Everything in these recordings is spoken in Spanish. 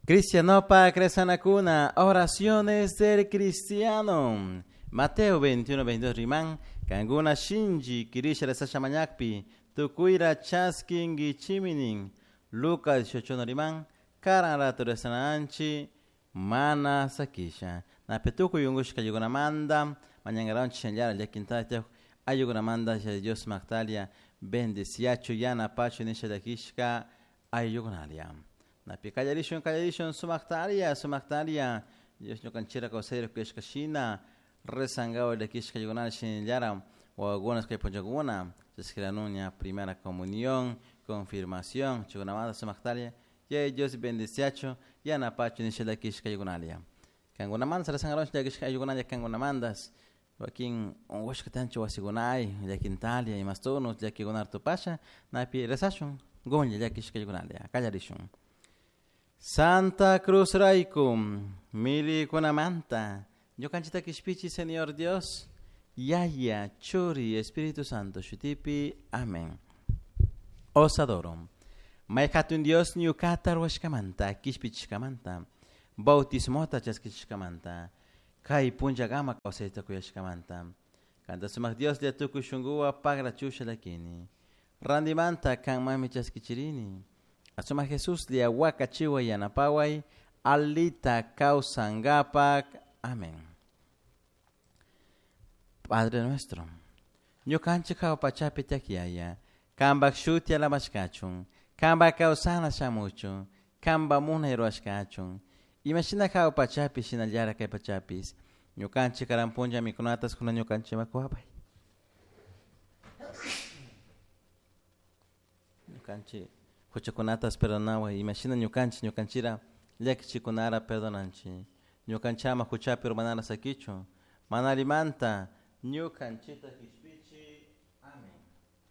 Cristianopa Cresanacuna, oraciones del cristiano. Mateo 21-22 Rimán, Kanguna Shinji, Kirisha de Sashamanyakpi, Tukuira Chaskin Gichiminin, Lucas 18 Rimán, Kararato de Sananchi, Mana Sakisha. Napetuku Yungushka Yugunamanda, Mañangaron Chanyara, Yakintate, Ayugunamanda, Dios Magdalia, Bendiciacho, Yana Pacho, Nisha de Kishka, Ayugunalia. Napi calladishon sumaktaria Dios no canchera cosero que es cachina resangado de kishka yugonal shinyaram o algunas que pojaguna se primera comunión confirmación chugunamada sumaktaria ya Dios bendiciacho ya na pacho ni shela kishka yugonalia kangunaman sa resangalo ya kishka yugonalia kangunamandas Joaquín un huesca tancho wasigunai ya quintalia y mastonos ya que gonar tu pasha napi resashon gonya ya kishka yugonalia calladishon Santa Cruz Raicum, mili kunamanta, yo canchita kispichi, Señor Dios, Yaya, Churi, Espíritu Santo, Shutipi, Amén. Os adoro. Maikatun Dios, Nyukatar Washkamanta, Kispichkamanta, Bautismota Chaskichkamanta, Kai Punjagama Coseta Kuyashkamanta, Canta Sumak Dios de Tukushungua, Pagra Chusha Lakini, Randimanta, Kan Mami Chaskichirini. Asuma Jesús de Aguacachiwa y Anapaway, Alita Causangapak. Amén. Padre nuestro, yo canche kao pachapi takiaya, kamba kshuti alamashkachun, kamba kausana shamuchun, kamba munero ashkachun, imagina kao pachapi shinalyara kai pachapis, yo canche karampunja mikunatas kuna yo canche makuapay. Yo canche Kuchakunatas perdonawa, imagina ñukanchira, llakchikunara perdonanchi. Ñukanchama kuchapi romanara sakichu. Manarimanta, ñukanchita kispichi. Amén.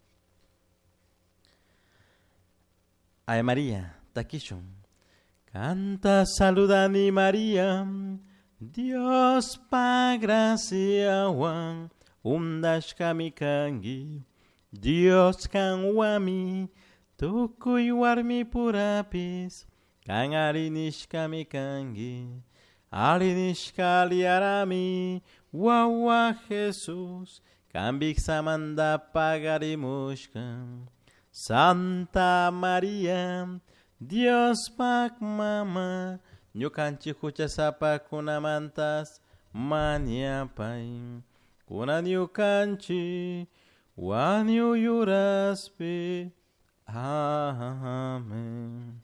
Ave María, takishun. Canta, saludani María, Dios pa gracia wan, undashkamikangi, Dios kanwami, Tukui warmi purapis, kan arinishkami kangi, arinishkali arami, wawa Jesús, kan bixamanda pagarimushkan. Santa María, Dios pak mama, nyukanchi kuchasapa kunamantas, maniapain, kunanyukanchi, wanyu yuraspi. Amén.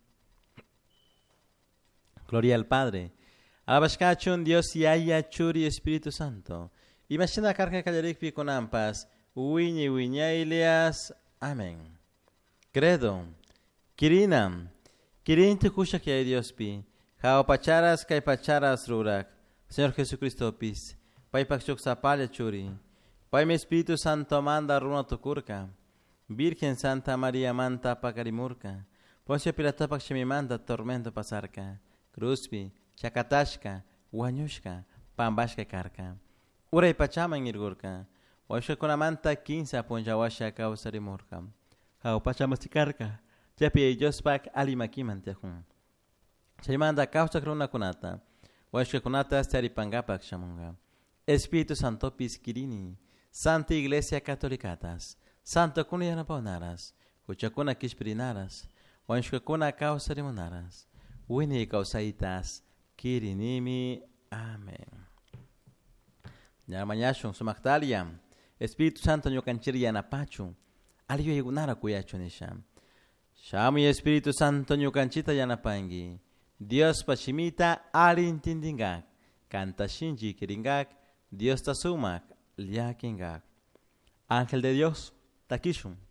Gloria al Padre. Alabashkachun Dios Yaya Churi Espíritu Santo. Imagina carga callarikpi con ampas. Uiñi uiñailias. Amén. Credo. Kirinam. Kirin te kusha que hay Dios pi. Jao pacharas kai pacharas rurak. Señor Jesucristo pis. Pai pakshuk sapalya churi. Pai mi Espíritu Santo manda runa tukurka. Virgen Santa María Manta Pakarimurka, Poncio Pilato Pakshimimanta Tormento Pasarka, Cruzpi, Chakatashka, Wanyushka, Pambashka Karka, Ura y Pachama en Irgurka, Washa Kunamanta 15 Ponjawasha Kausarimurka, Hau Pachamastikarka, Chapi Jospak Alimakimantehun. Chaimanda Kausa Kruna Kunata, Washa Kunata Staripangapak Shamunga, Espíritu Santo Piskirini, Santa Iglesia Catolicatas, Santa Kunyana Paunaras, Kuchakuna Kishpirinaras, Wanshkakuna Kausarimunaras, Wini Kausaitas, Kirinimi, Amén. Yamayashun Sumaktalia, Espíritu Santo Nyokanchiri Yanapachu, Aliyo Igunara Kuyachunisham. Shami Espíritu Santo Nyokanchita Yanapangi, Dios Pachimita Alintindingak, Canta Shinji Kiringak, Dios Tasumak, Liakingak. Ángel de Dios, Takishun.